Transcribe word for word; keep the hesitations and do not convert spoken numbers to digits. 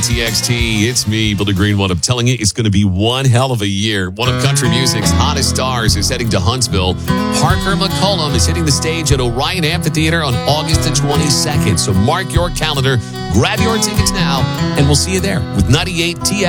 T X T, it's me, Bill Greenwood. I'm telling you, it's going to be one hell of a year. One of country music's hottest stars is heading to Huntsville. Parker McCollum is hitting the stage at Orion Amphitheater on August the twenty-second. So mark your calendar, grab your tickets now, and we'll see you there with ninety-eight T X T.